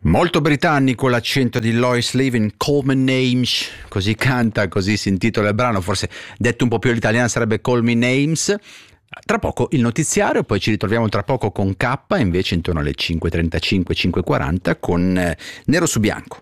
Molto britannico l'accento di Lois Levin, Call Me Names, così canta, così si intitola il brano, forse detto un po' più all'italiana sarebbe Call Me Names. Tra poco il notiziario, poi ci ritroviamo tra poco con K, invece intorno alle 5.35, 5.40 con Nero su Bianco.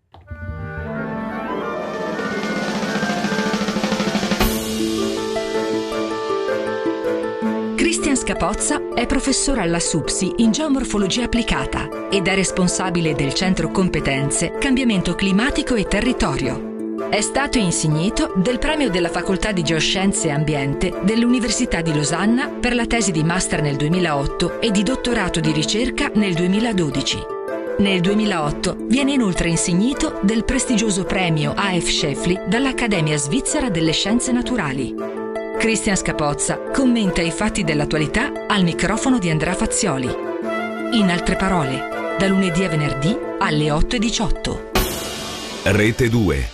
Cristian Scapozza è professore alla SUPSI in geomorfologia applicata ed è responsabile del Centro Competenze Cambiamento Climatico e Territorio. È stato insignito del premio della Facoltà di Geoscienze e Ambiente dell'Università di Losanna per la tesi di master nel 2008 e di dottorato di ricerca nel 2012. Nel 2008 viene inoltre insignito del prestigioso premio A.F. Schäfli dall'Accademia Svizzera delle Scienze Naturali. Cristian Scapozza commenta i fatti dell'attualità al microfono di Andrea Fazzioli. In altre parole, da lunedì a venerdì alle 8.18. Rete 2.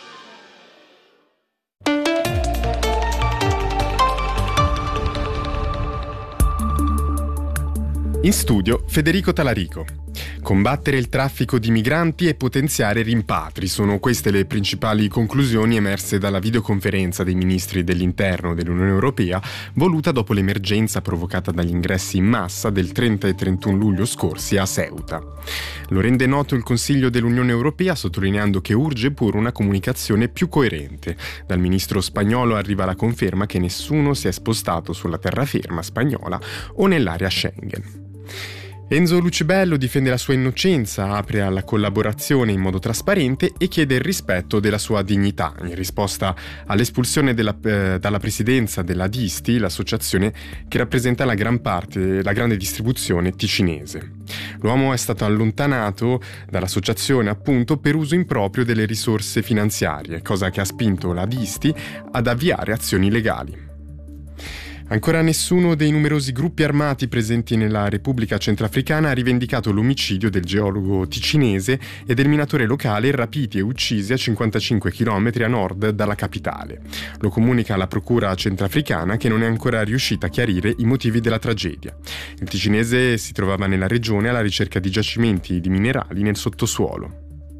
In studio Federico Talarico. Combattere il traffico di migranti e potenziare rimpatri sono queste le principali conclusioni emerse dalla videoconferenza dei ministri dell'interno dell'Unione Europea voluta dopo l'emergenza provocata dagli ingressi in massa del 30 e 31 luglio scorsi a Ceuta. Lo rende noto il Consiglio dell'Unione Europea sottolineando che urge pure una comunicazione più coerente. Dal ministro spagnolo arriva la conferma che nessuno si è spostato sulla terraferma spagnola o nell'area Schengen. Enzo Lucibello difende la sua innocenza, apre alla collaborazione in modo trasparente e chiede il rispetto della sua dignità, in risposta all'espulsione dalla presidenza della Disti, l'associazione che rappresenta la grande distribuzione ticinese. L'uomo è stato allontanato dall'associazione appunto per uso improprio delle risorse finanziarie, cosa che ha spinto la Disti ad avviare azioni legali. Ancora nessuno dei numerosi gruppi armati presenti nella Repubblica Centrafricana ha rivendicato l'omicidio del geologo ticinese e del minatore locale rapiti e uccisi a 55 km a nord dalla capitale. Lo comunica la Procura centrafricana che non è ancora riuscita a chiarire i motivi della tragedia. Il ticinese si trovava nella regione alla ricerca di giacimenti di minerali nel sottosuolo.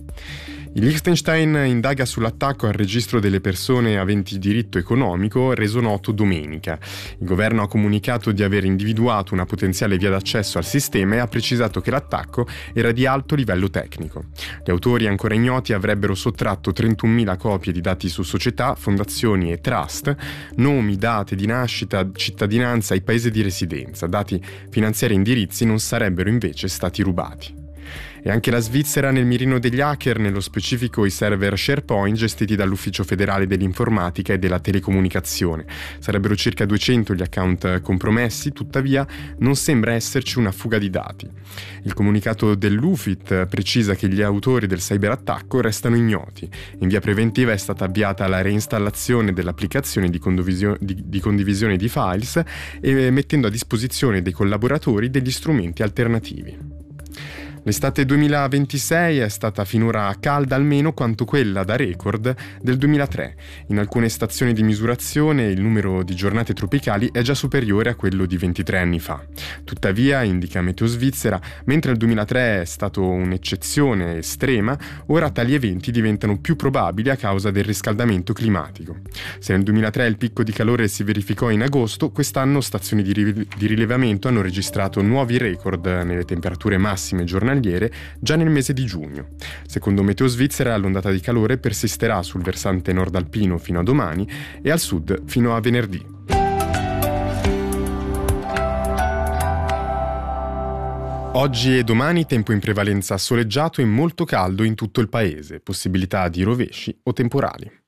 Il Liechtenstein indaga sull'attacco al registro delle persone aventi diritto economico reso noto domenica. Il governo ha comunicato di aver individuato una potenziale via d'accesso al sistema e ha precisato che l'attacco era di alto livello tecnico. Gli autori ancora ignoti avrebbero sottratto 31.000 copie di dati su società, fondazioni e trust, nomi, date di nascita, cittadinanza e paese di residenza. Dati finanziari e indirizzi non sarebbero invece stati rubati. E anche la Svizzera nel mirino degli hacker, nello specifico i server SharePoint gestiti dall'Ufficio federale dell'informatica e della telecomunicazione. Sarebbero circa 200 gli account compromessi, tuttavia non sembra esserci una fuga di dati. Il comunicato dell'UFIT precisa che gli autori del cyberattacco restano ignoti. In via preventiva è stata avviata la reinstallazione dell'applicazione di condivisione di files e mettendo a disposizione dei collaboratori degli strumenti alternativi. L'estate 2026 è stata finora calda almeno quanto quella da record del 2003. In alcune stazioni di misurazione il numero di giornate tropicali è già superiore a quello di 23 anni fa. Tuttavia, indica Meteo Svizzera, mentre il 2003 è stato un'eccezione estrema, ora tali eventi diventano più probabili a causa del riscaldamento climatico. Se nel 2003 il picco di calore si verificò in agosto, quest'anno stazioni di rilevamento hanno registrato nuovi record nelle temperature massime giornaliere già nel mese di giugno. Secondo Meteo Svizzera l'ondata di calore persisterà sul versante nord alpino fino a domani e al sud fino a venerdì. Oggi e domani tempo in prevalenza soleggiato e molto caldo in tutto il paese, possibilità di rovesci o temporali.